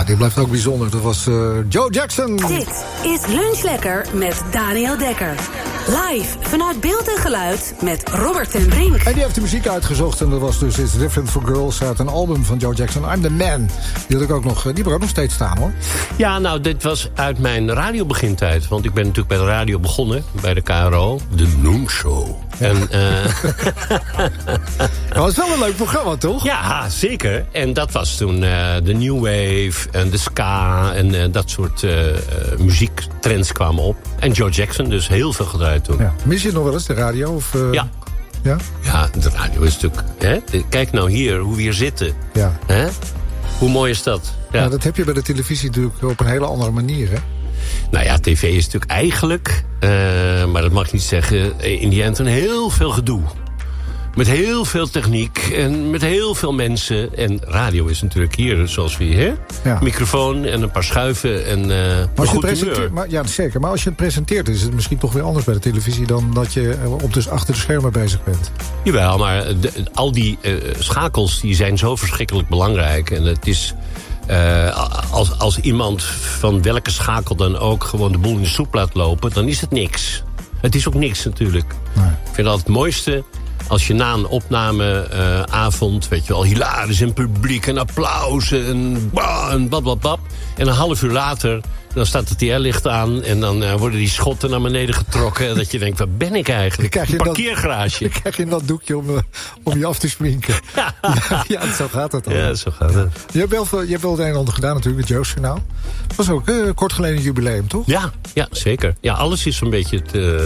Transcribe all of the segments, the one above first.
die blijft ook bijzonder. Dat was Joe Jackson. Dit is Lunch Lekker met Daniel Dekker. Live vanuit Beeld en Geluid met Robert ten Brink. En die heeft de muziek uitgezocht en dat was dus It's Different for Girls uit een album van Joe Jackson, I'm the Man. Die heb ik ook nog steeds staan, hoor. Ja, nou, dit was uit mijn radiobegintijd. Want ik ben natuurlijk bij de radio begonnen, bij de KRO. De Noemshow. En, dat was wel een leuk programma, toch? Ja, zeker. En dat was toen de New Wave en de ska en dat soort muziektrends kwamen op. En Joe Jackson, dus heel veel gedraaid toen. Ja. Mis je nog wel eens de radio? Of, Ja. Ja? Ja, de radio is natuurlijk... Hè? Kijk nou hier, hoe we hier zitten. Ja. Hè? Hoe mooi is dat? Ja. Nou, dat heb je bij de televisie natuurlijk op een hele andere manier, hè? Nou ja, tv is natuurlijk eigenlijk... maar dat mag ik niet zeggen... in die end een heel veel gedoe. Met heel veel techniek en met heel veel mensen. En radio is natuurlijk hier, zoals we hier. Ja. Microfoon en een paar schuiven en een goed humeur. Ja, zeker. Maar als je het presenteert, is het misschien toch weer anders bij de televisie dan dat je achter de schermen bezig bent. Jawel, maar al die schakels die zijn zo verschrikkelijk belangrijk. En het is... als iemand van welke schakel dan ook gewoon de boel in de soep laat lopen, dan is het niks. Het is ook niks natuurlijk. Nee. Ik vind altijd het mooiste als je na een opnameavond, weet je wel, hilarisch en publiek en applaus en bab. En een half uur later, dan staat het TL-licht aan en dan worden die schotten naar beneden getrokken. En dat je denkt, waar ben ik eigenlijk? Een parkeergarage. Dan krijg je dat doekje om je af te sminken. Ja, zo gaat het dan. Ja, zo gaat het. Je hebt wel het een en ander gedaan natuurlijk, het Jeugdjournaal. Dat was ook kort geleden een jubileum, toch? Ja, zeker. Ja, alles is zo'n beetje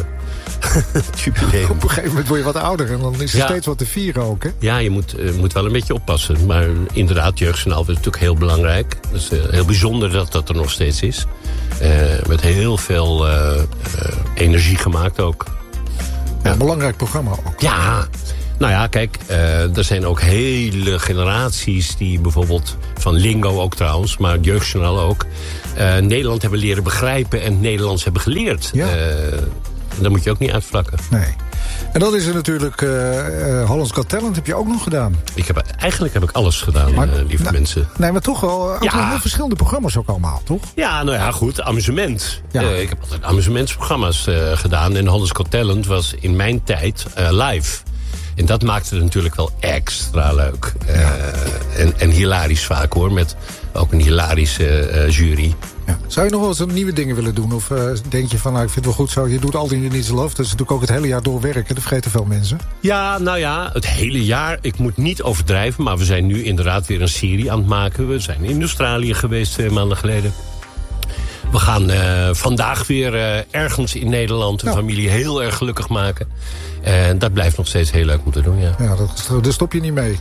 het jubileum. Op een gegeven moment word je wat ouder en dan is er steeds wat te vieren ook, hè? Ja, je moet wel een beetje oppassen. Maar inderdaad, Jeugdjournaal is natuurlijk heel belangrijk. Het is heel bijzonder dat dat er nog steeds is. Met heel veel energie gemaakt ook. Ja, een belangrijk programma ook. Ja, nou ja, kijk, er zijn ook hele generaties die bijvoorbeeld, van Lingo ook trouwens, maar het Jeugdjournaal ook, Nederland hebben leren begrijpen en het Nederlands hebben geleerd. Ja. Dat moet je ook niet uitvlakken. Nee. En dan is er natuurlijk Holland's Got Talent heb je ook nog gedaan. Eigenlijk heb ik alles gedaan, lieve mensen. Nee, maar toch wel heel verschillende programma's ook allemaal, toch? Ja, nou ja, goed, amusement. Ja. Ik heb altijd amusementsprogramma's gedaan. En Holland's Got Talent was in mijn tijd live. En dat maakte het natuurlijk wel extra leuk. En hilarisch vaak, hoor. Met ook een hilarische jury. Ja. Zou je nog wel eens nieuwe dingen willen doen? Of denk je van, nou, ik vind het wel goed zo. Je doet altijd Niets Love. Dat is natuurlijk ook het hele jaar door werken. Dat vergeten veel mensen. Ja, nou ja, het hele jaar. Ik moet niet overdrijven. Maar we zijn nu inderdaad weer een serie aan het maken. We zijn in Australië geweest 2 maanden geleden. We gaan vandaag weer ergens in Nederland een familie heel erg gelukkig maken. En dat blijft nog steeds heel leuk om te doen, ja. Ja, daar stop je niet mee.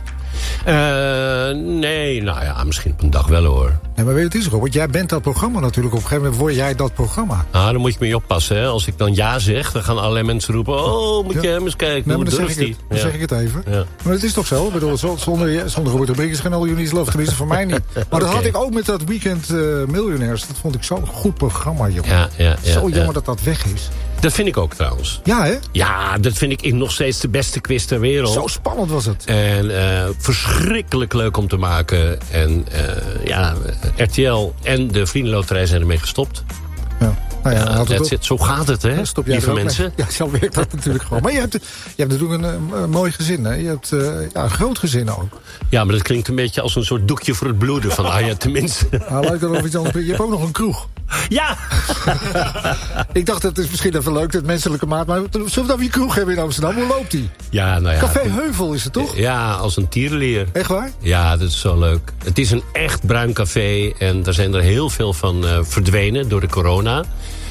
Nee, nou ja, misschien op een dag wel, hoor. Nee, maar weet je, het is ook, want jij bent dat programma natuurlijk. Op een gegeven moment word jij dat programma. Ah, dan moet je mee oppassen, hè. Als ik dan ja zeg, dan gaan allerlei mensen roepen, oh, moet je hem eens kijken, nee, hoe maar durft hij? Dan zeg ik het even. Ja. Maar het is toch zo? Ik bedoel, zonder Robert de Brink is geen All You Need Is Love. Tenminste, voor mij niet. Maar dat had ik ook met dat Weekend Millionaires. Dat vond ik zo'n goed programma, jongen. Ja, zo jammer dat dat weg is. Dat vind ik ook trouwens. Ja, hè? Ja, dat vind ik nog steeds de beste quiz ter wereld. Zo spannend was het. En verschrikkelijk leuk om te maken. En RTL en de Vriendenloterij zijn ermee gestopt. Ja. Nou ja, that's it. Zo gaat het, hè, stop jij lieve mensen. Mee. Ja, zo werkt dat natuurlijk gewoon. Maar je hebt natuurlijk een mooi gezin, hè? Je hebt een groot gezin ook. Ja, maar dat klinkt een beetje als een soort doekje voor het bloeden. Van, ja, tenminste. Lijkt dan of iets anders. Je hebt ook nog een kroeg. Ja! Ik dacht, dat is misschien even leuk, dat menselijke maat. Maar zullen we dan weer kroeg hebben in Amsterdam? Hoe loopt die? Ja, nou ja. Café Heuvel is het, toch? Ja, als een tierenleer. Echt waar? Ja, dat is zo leuk. Het is een echt bruin café. En daar zijn er heel veel van verdwenen door de corona.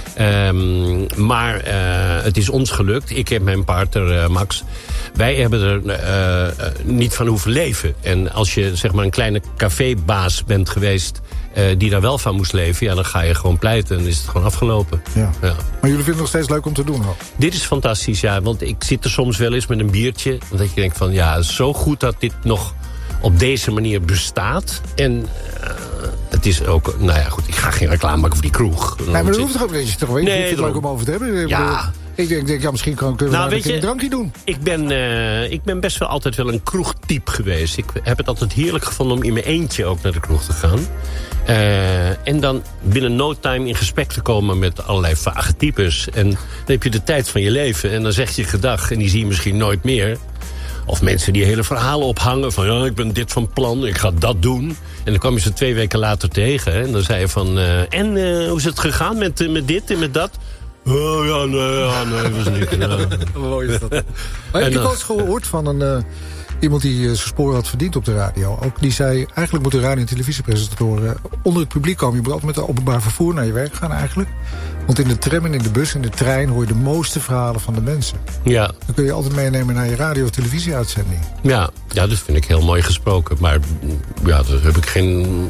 Maar het is ons gelukt. Ik heb mijn partner Max. Wij hebben er niet van hoeven leven. En als je zeg maar een kleine cafébaas bent geweest die daar wel van moest leven, ja, dan ga je gewoon pleiten en is het gewoon afgelopen. Ja. Ja. Maar jullie vinden het nog steeds leuk om te doen, hoor? Dit is fantastisch, ja. Want ik zit er soms wel eens met een biertje. Dat je denkt van, ja, zo goed dat dit nog op deze manier bestaat. En het is ook, nou ja, goed, ik ga geen reclame maken voor die kroeg. Nee, maar dat hoeft toch ook niet. Nee, ik vind het leuk om over te hebben. Ja, Ik denk, ja, misschien kunnen we daar een drankje doen. Ik ben best wel altijd wel een kroegtype geweest. Ik heb het altijd heerlijk gevonden om in mijn eentje ook naar de kroeg te gaan. En dan binnen no time in gesprek te komen met allerlei vage types. En dan heb je de tijd van je leven. En dan zeg je gedag en die zie je misschien nooit meer. Of mensen die hele verhalen ophangen van... ja, ik ben dit van plan, ik ga dat doen. En dan kwam je ze 2 weken later tegen. Hè, en dan zei je van... hoe is het gegaan met dit en met dat? Oh ja, nee, dat was niet. Mooi is dat. Maar ik heb wel eens gehoord van iemand die zijn sporen had verdiend op de radio. Ook die zei, eigenlijk moeten radio- en televisiepresentatoren onder het publiek komen. Je moet altijd met het openbaar vervoer naar je werk gaan eigenlijk. Want in de tram en in de bus en de trein hoor je de mooiste verhalen van de mensen. Ja. Dan kun je altijd meenemen naar je radio- of televisieuitzending. Ja, dat vind ik heel mooi gesproken. Maar ja, daar heb ik geen...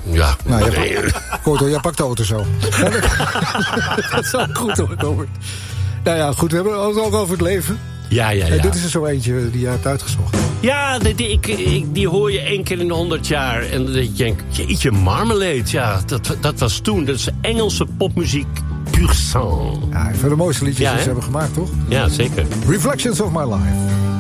Jij pakt de auto zo. Dat is ook goed hoor, Robert. Nou ja, goed, we hebben het ook over het leven. Ja. Dit is er zo eentje die je hebt uitgezocht. Ja, die hoor je 1 keer in de 100 jaar. En dan denk je, jeetje, Marmalade. Ja, dat was toen. Dat is Engelse popmuziek pur sang. Ja, een van de mooiste liedjes die ze hebben gemaakt, toch? Ja, zeker. Reflections of My Life.